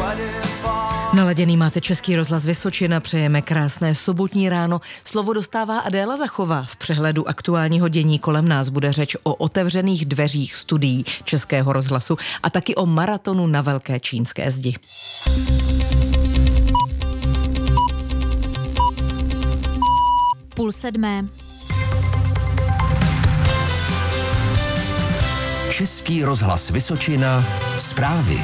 Naladěný máte Český rozhlas Vysočina, přejeme krásné sobotní ráno. Slovo dostává Adéla Zachová. V přehledu aktuálního dění kolem nás bude řeč o otevřených dveřích studií Českého rozhlasu a taky o maratonu na Velké čínské zdi. Půl sedmé. Český rozhlas Vysočina, zprávy.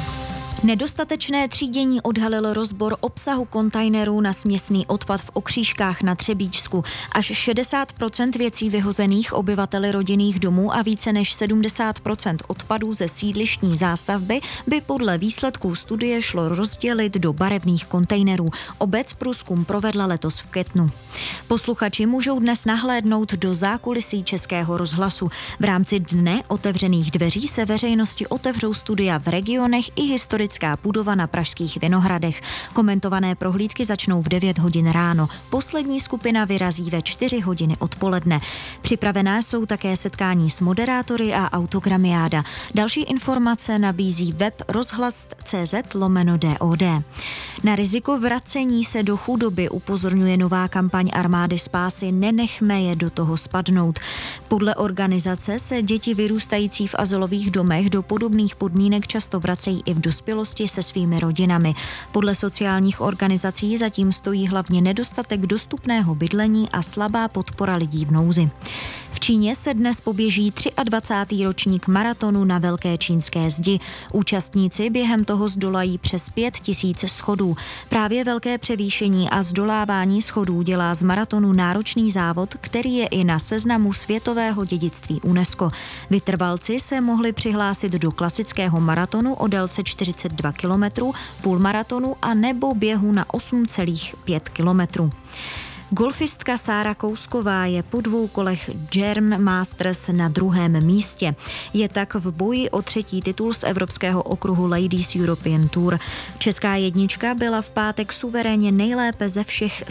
Nedostatečné třídění odhalil rozbor obsahu kontejnerů na směsný odpad v Okřížkách na Třebíčsku. Až 60% věcí vyhozených obyvateli rodinných domů a více než 70% odpadů ze sídlištní zástavby by podle výsledků studie šlo rozdělit do barevných kontejnerů. Obec průzkum provedla letos v květnu. Posluchači můžou dnes nahlédnout do zákulisí Českého rozhlasu. V rámci dne otevřených dveří se veřejnosti otevřou studia v regionech i historická budova na pražských Vinohradech. Komentované prohlídky začnou v 9 hodin ráno. Poslední skupina vyrazí ve 4 hodiny odpoledne. Připravená jsou také setkání s moderátory a autogramiáda. Další informace nabízí web rozhlas.cz/DOD. Na riziko vracení se do chudoby upozorňuje nová kampaň Armády spásy Nenechme je do toho spadnout. Podle organizace se děti vyrůstající v azylových domech do podobných podmínek často vracejí i v dospělosti se svými rodinami. Podle sociálních organizací zatím stojí hlavně nedostatek dostupného bydlení a slabá podpora lidí v nouzi. V Číně se dnes poběží 23. ročník maratonu na Velké čínské zdi. Účastníci během toho zdolají přes 5000 schodů. Právě velké převýšení a zdolávání schodů dělá z maratonu náročný závod, který je i na seznamu světového dědictví UNESCO. Vytrvalci se mohli přihlásit do klasického maratonu o délce 42 km, půlmaratonu a nebo běhu na 8,5 km. Golfistka Sára Kousková je po 2 kolech German Masters na 2. místě. Je tak v boji o 3. titul z evropského okruhu Ladies European Tour. Česká jednička byla v pátek suverénně nejlépe ze všech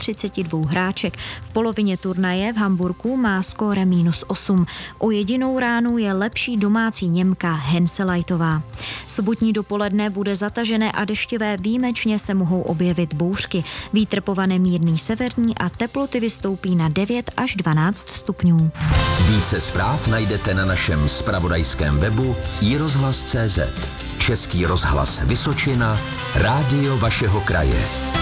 132 hráček. V polovině turnaje v Hamburku má skóre -8. O jedinou ránu je lepší domácí Němka Henselajtová. Sobotní dopoledne bude zatažené a deštivé, výjimečně se mohou objevit bouřky. Vítr povane mírný severní a teploty vystoupí na 9 až 12 stupňů. Více zpráv najdete na našem zpravodajském webu iRozhlas.cz. Český rozhlas Vysočina, rádio vašeho kraje.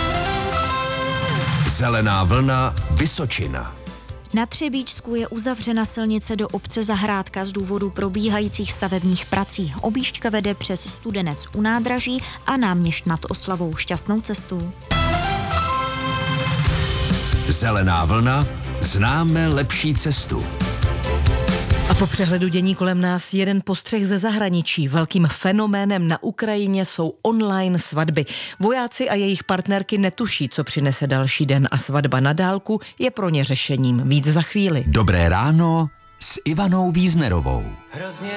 Zelená vlna Vysočina. Na Třebíčsku je uzavřena silnice do obce Zahrádka z důvodu probíhajících stavebních prací. Objížďka vede přes Studenec u nádraží a Náměšť nad Oslavou. Šťastnou cestu. Zelená vlna, známe lepší cestu. A po přehledu dění kolem nás jeden postřeh ze zahraničí. Velkým fenoménem na Ukrajině jsou online svatby. Vojáci a jejich partnerky netuší, co přinese další den a svatba na dálku je pro ně řešením. Víc za chvíli. Dobré ráno s Ivanou Víznerovou.